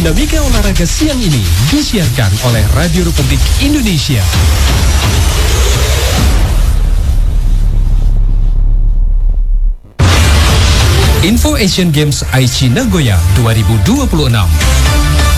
Dinamika olahraga siang ini disiarkan oleh Radio Republik Indonesia. Info Asian Games Aichi Nagoya 2026.